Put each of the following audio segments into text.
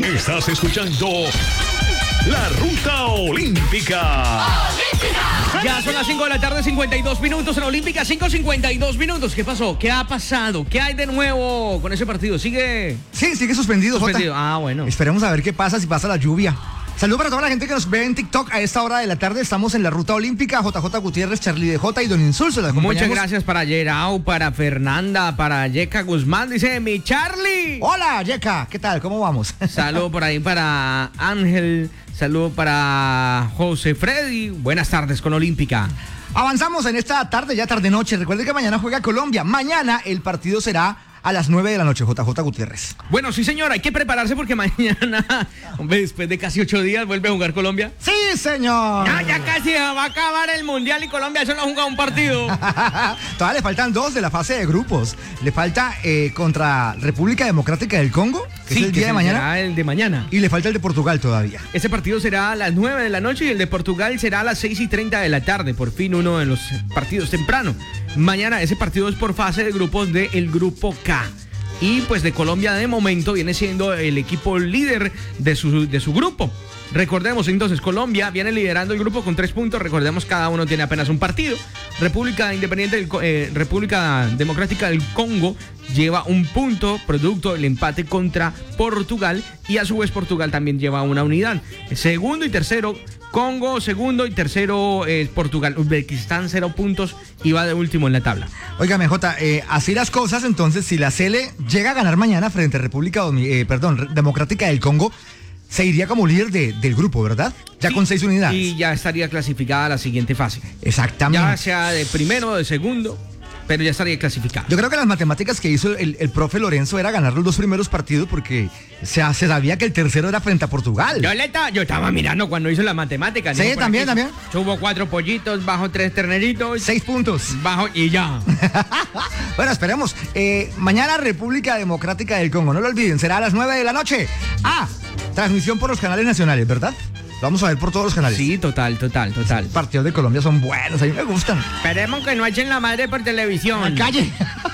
Estás escuchando La Ruta Olímpica. Ya son las 5 de la tarde, 52 minutos en Olímpica, 5:52 minutos. ¿Qué pasó? ¿Qué ha pasado? ¿Qué hay de nuevo con ese partido? ¿Sigue? Sí, sigue suspendido, Jota. Ah, bueno. Esperemos a ver qué pasa, si pasa la lluvia. Saludos para toda la gente que nos ve en TikTok a esta hora de la tarde. Estamos en la Ruta Olímpica. JJ Gutiérrez, Charlie DJ y Don Insulso. Muchas gracias para Yerao, para Fernanda, para Yeka Guzmán. Dice mi Charlie. Hola, Yeka. ¿Qué tal? ¿Cómo vamos? Saludo por ahí para Ángel. Saludo para José Freddy. Buenas tardes con Olímpica. Avanzamos en esta tarde, ya tarde-noche. Recuerde que mañana juega Colombia. Mañana el partido será a las 9 de la noche, JJ Gutiérrez. Bueno, sí, señor, hay que prepararse porque mañana, hombre, después de casi 8 días, vuelve a jugar Colombia. ¡Sí, señor! No, ya casi va a acabar el Mundial y Colombia solo ha jugado un partido. Todavía le faltan 2 de la fase de grupos. Le falta contra República Democrática del Congo, que sí, es el día de mañana. Será el de mañana. Y le falta el de Portugal todavía. Ese partido será a las 9 de la noche y el de Portugal será a las 6:30 de la tarde. Por fin uno de los partidos temprano. Mañana ese partido es por fase de grupos del Grupo K. Y pues de Colombia de momento viene siendo el equipo líder de su grupo. Recordemos entonces, Colombia viene liderando el grupo con 3 puntos. Recordemos, cada uno tiene apenas un partido. República Democrática del Congo lleva 1 punto, producto del empate contra Portugal. Y a su vez Portugal también lleva 1 unidad. Segundo y tercero Congo, segundo y tercero Portugal. Uzbekistán 0 puntos y va de último en la tabla. Óigame, Jota, así las cosas, entonces, si la Sele llega a ganar mañana frente a Democrática del Congo, se iría como líder del grupo, ¿verdad? Ya sí, con 6 unidades. Y ya estaría clasificada a la siguiente fase. Exactamente. Ya sea de primero o de segundo, pero ya estaría clasificado. Yo creo que las matemáticas que hizo el profe Lorenzo era ganar los 2 primeros partidos porque se sabía que el tercero era frente a Portugal. Yo estaba mirando cuando hizo las matemáticas. Sí, ¿no? también. Subo 4 pollitos, bajo 3 terneritos. 6 puntos. Bajo y ya. Bueno, esperemos. Mañana República Democrática del Congo, no lo olviden, será a las 9 de la noche. Transmisión por los canales nacionales, ¿verdad? Lo vamos a ver por todos los canales. Sí, total. Los partidos de Colombia son buenos, a mí me gustan. Esperemos que no echen la madre por televisión. ¡Calle!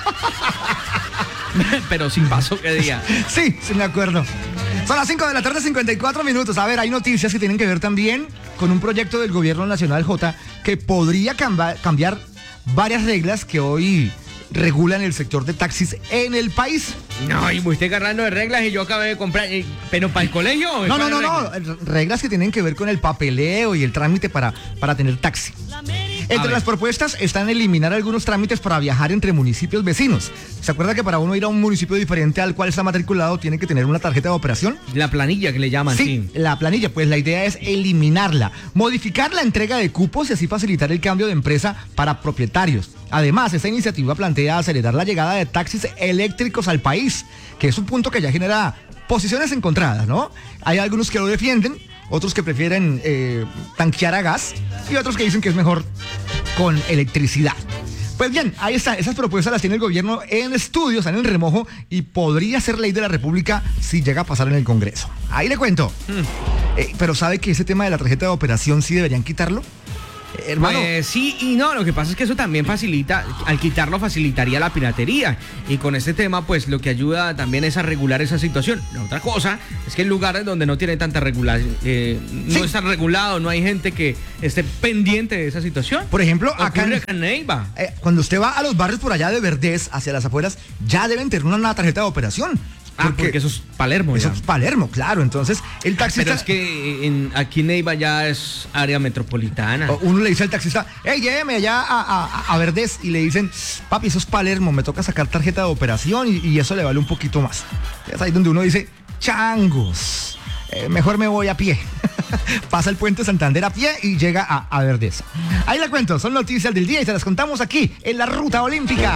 Pero sin paso, ¿qué día? Sí, me acuerdo. Son las 5 de la tarde, 54 minutos. A ver, hay noticias que tienen que ver también con un proyecto del gobierno nacional, J, que podría cambiar varias reglas que hoy regulan el sector de taxis en el país. No, y me estoy agarrando de reglas y yo acabé de comprar, pero para el colegio. No, reglas que tienen que ver con el papeleo y el trámite para tener taxi. Entre las propuestas están eliminar algunos trámites para viajar entre municipios vecinos. ¿Se acuerda que para uno ir a un municipio diferente al cual está matriculado tiene que tener una tarjeta de operación? La planilla que le llaman, sí. La planilla, pues la idea es eliminarla, modificar la entrega de cupos y así facilitar el cambio de empresa para propietarios. Además, esta iniciativa plantea acelerar la llegada de taxis eléctricos al país, que es un punto que ya genera posiciones encontradas, ¿no? Hay algunos que lo defienden, otros que prefieren tanquear a gas y otros que dicen que es mejor con electricidad. Pues bien, ahí está, esas propuestas las tiene el gobierno en estudio, están en remojo y podría ser ley de la República si llega a pasar en el Congreso. Ahí le cuento. Pero ¿sabe que ese tema de la tarjeta de operación sí deberían quitarlo? Hermano. Sí y no, lo que pasa es que eso también facilita, al quitarlo facilitaría la piratería y con este tema pues lo que ayuda también es a regular esa situación. La otra cosa es que en lugares donde no tiene tanta regulación, no está regulado, no hay gente que esté pendiente de esa situación. Por ejemplo, acá en Neiva. Cuando usted va a los barrios por allá de Verdez, hacia las afueras, ya deben tener una tarjeta de operación. Porque eso es Palermo. Eso es Palermo, claro. Entonces, el taxista... Pero es que aquí Neiva ya es área metropolitana. Uno le dice al taxista, hey, lléveme allá a Verdez. Y le dicen, papi, eso es Palermo, me toca sacar tarjeta de operación y eso le vale un poquito más. Es ahí donde uno dice, changos, mejor me voy a pie. Pasa el puente Santander a pie y llega a Verdez. Ahí le cuento, son noticias del día y se las contamos aquí, en la Ruta Olímpica.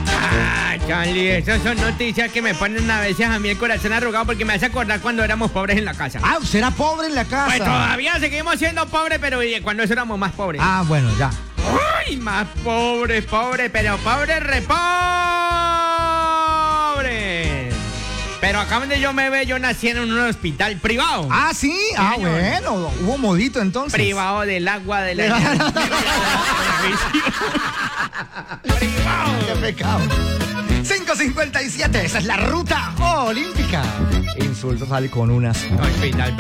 Charlie, esas son noticias que me ponen a veces a mí el corazón arrugado porque me hace acordar cuando éramos pobres en la casa. ¿Usted era pobre en la casa? Pues todavía seguimos siendo pobres, pero cuando eso éramos más pobres. Bueno, ya. Uy, más pobres, pero pobres, repobres. Pero acá donde yo me veo, yo nací en un hospital privado. ¿Sí? Bueno, hubo modito entonces. Privado del agua, de la... Privado. Qué pecado. 5:57. Esa es la ruta olímpica. Insulto sale con unas. Al final.